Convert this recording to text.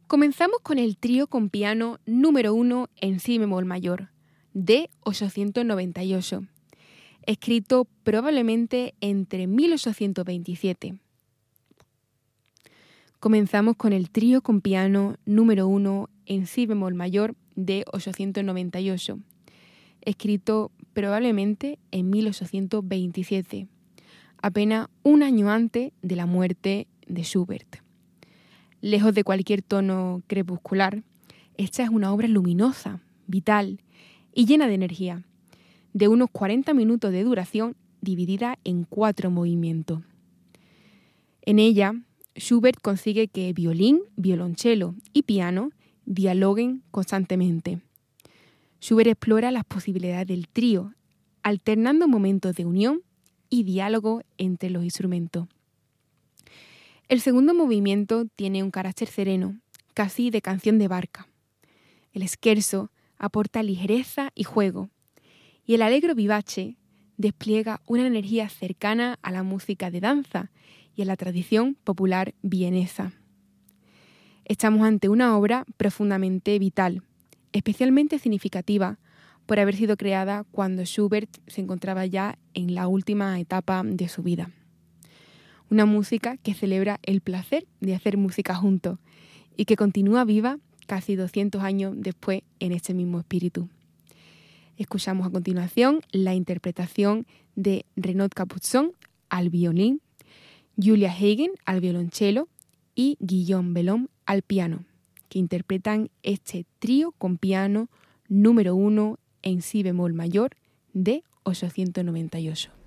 Comenzamos con el trío con piano número 1 en si bemol mayor, de 898, escrito probablemente entre 1827. Comenzamos con el trío con piano número 1 en si bemol mayor de 898, escrito probablemente en 1827, apenas un año antes de la muerte de Schubert. Lejos de cualquier tono crepuscular, esta es una obra luminosa, vital y llena de energía, de unos 40 minutos de duración dividida en 4 movimientos. En ella, Schubert consigue que violín, violonchelo y piano dialoguen constantemente. Schubert explora las posibilidades del trío, alternando momentos de unión y diálogo entre los instrumentos. El segundo movimiento tiene un carácter sereno, casi de canción de barca. El scherzo aporta ligereza y juego, y el allegro vivace despliega una energía cercana a la música de danza y a la tradición popular vienesa. Estamos ante una obra profundamente vital, especialmente significativa por haber sido creada cuando Schubert se encontraba ya en la última etapa de su vida. Una música que celebra el placer de hacer música juntos y que continúa viva casi 200 años después en este mismo espíritu. Escuchamos a continuación la interpretación de Renaud Capuçon al violín, Julia Hagen al violonchelo y Guillaume Bellon al piano, que interpretan este trío con piano número 1 en si bemol mayor de 898.